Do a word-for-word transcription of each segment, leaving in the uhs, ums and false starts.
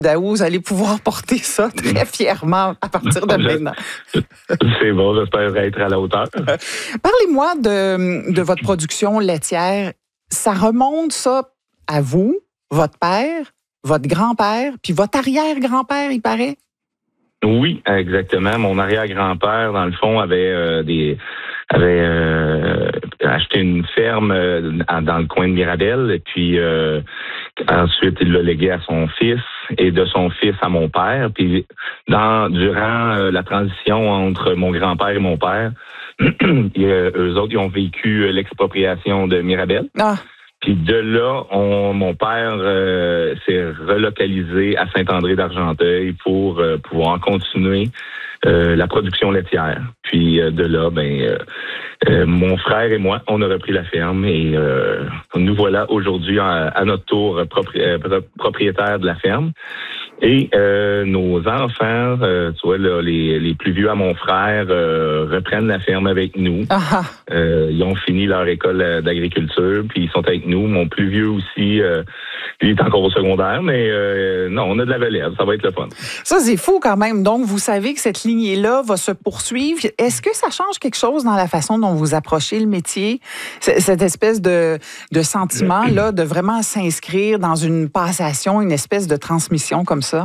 Daou, vous allez pouvoir porter ça très fièrement à partir de maintenant. C'est bon, j'espère être à la hauteur. Parlez-moi de, de votre production laitière. Ça remonte, ça, à vous, votre père, votre grand-père, puis votre arrière-grand-père, il paraît? Oui, exactement. Mon arrière-grand-père, dans le fond, avait euh, des avait euh, acheté une ferme euh, dans le coin de Mirabel, et puis euh, ensuite il l'a légué à son fils et de son fils à mon père. Puis dans durant euh, la transition entre mon grand-père et mon père, et, euh, eux autres ils ont vécu l'expropriation de Mirabel. Ah. Puis de là, on, mon père euh, s'est relocalisé à Saint-André d'Argenteuil pour euh, pouvoir continuer euh, la production laitière. Puis euh, de là, ben euh, euh, mon frère et moi, on a repris la ferme et euh, nous voilà aujourd'hui à, à notre tour propri- euh, propriétaires de la ferme. Et euh, nos enfants, euh, tu vois, là, les, les plus vieux à mon frère, euh, reprennent la ferme avec nous. Ah. Euh, ils ont fini leur école d'agriculture, puis ils sont avec nous. Mon plus vieux aussi, euh, il est encore au secondaire, mais euh, non, on a de la relève, ça va être le fun. Ça, c'est fou quand même. Donc, vous savez que cette lignée-là va se poursuivre. Est-ce que ça change quelque chose dans la façon dont vous approchez le métier? Cette espèce de, de sentiment-là de vraiment s'inscrire dans une passation, une espèce de transmission comme ça?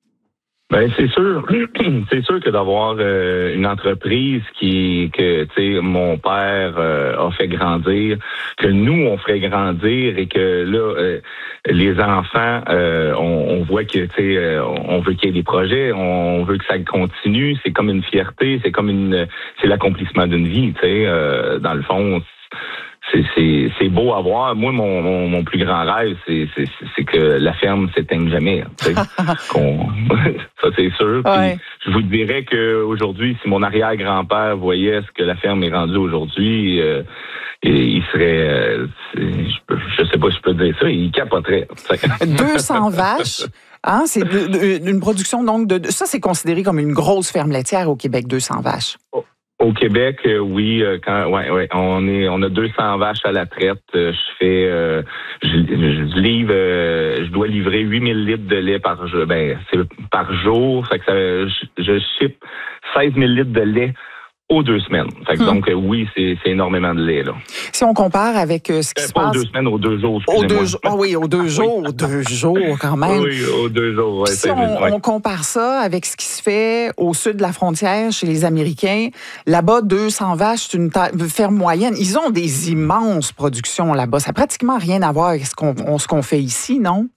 Ben c'est sûr, c'est sûr que d'avoir euh, une entreprise qui que tu sais mon père euh, a fait grandir, que nous on ferait grandir et que là euh, les enfants euh, on, on voit que tu sais euh, on veut qu'il y ait des projets, on veut que ça continue, c'est comme une fierté, c'est comme une c'est l'accomplissement d'une vie, tu sais euh, dans le fond. C'est, c'est, c'est beau à voir. Moi, mon, mon, mon plus grand rêve, c'est, c'est, c'est que la ferme s'éteigne jamais. Qu'on, ça, c'est sûr. Ouais. Puis, je vous dirais qu'aujourd'hui, si mon arrière-grand-père voyait ce que la ferme est rendue aujourd'hui, euh, il serait... Euh, je, je sais pas si je peux dire ça, il capoterait. deux cents vaches. Hein, c'est de, de, une production, donc, de... Ça, c'est considéré comme une grosse ferme laitière au Québec, deux cents vaches. Oh. Au Québec, euh, oui, euh, quand ouais, ouais, on est, on a deux cents vaches à la traite. Euh, je fais, euh, je, je livre, euh, je dois livrer huit mille litres de lait par jour. Ben, c'est par jour, fait que ça, je, je ship seize mille litres de lait aux deux semaines. Fait que hum. donc, euh, oui, c'est, c'est énormément de lait, là. Si on compare avec euh, ce qui euh, se pas passe... aux deux semaines, aux deux jours, Aux excusez-moi. deux jours. Ah oui, aux deux jours, aux deux jours, quand même. Oui, aux deux jours, ouais, si c'est on, ouais. on compare ça avec ce qui se fait au sud de la frontière chez les Américains, là-bas, deux cents vaches, c'est une ta- ferme moyenne. Ils ont des immenses productions là-bas. Ça n'a pratiquement rien à voir avec ce qu'on, on, ce qu'on fait ici, non?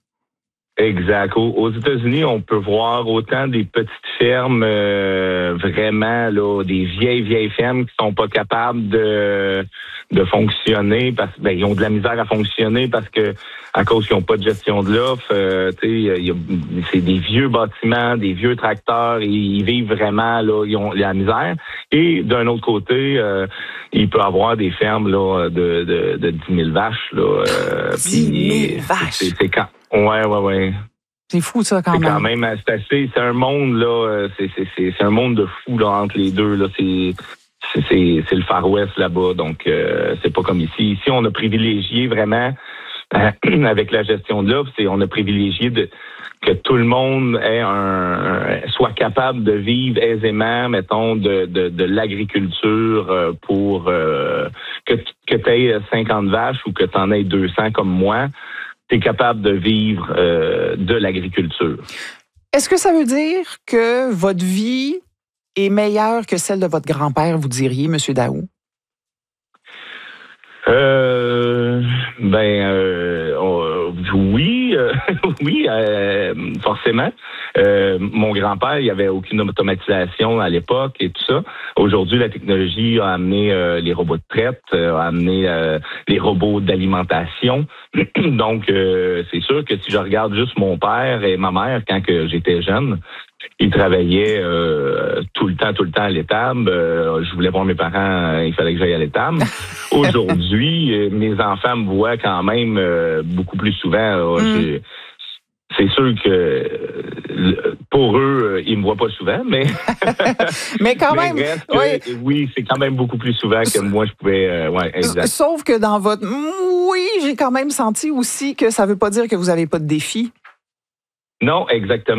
Exact. Aux, aux États-Unis, on peut voir autant des petites fermes, euh, vraiment là, des vieilles vieilles fermes qui sont pas capables de de fonctionner parce que ben, ils ont de la misère à fonctionner parce que à cause qu'ils n'ont pas de gestion de l'offre. Euh, tu sais, c'est des vieux bâtiments, des vieux tracteurs, et ils vivent vraiment là, ils ont la misère. Et d'un autre côté, euh, il peut y avoir des fermes là de de, de dix mille vaches là. Euh, dix mille vaches. C'est, c'est quand Ouais, ouais, ouais. C'est fou, ça, quand c'est même. quand même, c'est assez, c'est un monde, là, c'est, c'est, c'est, c'est un monde de fou, là, entre les deux, là, c'est, c'est, c'est, c'est le Far West, là-bas, donc, euh, c'est pas comme ici. Ici, on a privilégié vraiment, euh, avec la gestion de l'offre, c'est, on a privilégié de, que tout le monde ait un, soit capable de vivre aisément, mettons, de, de, de l'agriculture euh, pour, euh, que, que tu aies cinquante vaches ou que tu en aies deux cents comme moi. Tu es capable de vivre euh, de l'agriculture. Est-ce que ça veut dire que votre vie est meilleure que celle de votre grand-père, vous diriez, M. Daou? Euh, ben, euh, euh, oui, euh, oui, euh, forcément. Euh, mon grand-père, il n'y avait aucune automatisation à l'époque et tout ça. Aujourd'hui, la technologie a amené euh, les robots de traite, euh, a amené euh, les robots d'alimentation. Donc, euh, c'est sûr que si je regarde juste mon père et ma mère quand que j'étais jeune, ils travaillaient euh, tout le temps, tout le temps à l'étable. Euh, je voulais voir mes parents, il fallait que j'aille à l'étable. Aujourd'hui, euh, mes enfants me voient quand même euh, beaucoup plus souvent. Mm. J'ai, c'est sûr que pour eux, ils me voient pas souvent, mais mais quand mais même, reste que, oui. oui, c'est quand même beaucoup plus souvent que moi je pouvais. Euh, ouais, exact. Sauf que dans votre, oui, j'ai quand même senti aussi que ça veut pas dire que vous avez pas de défis. Non, exactement.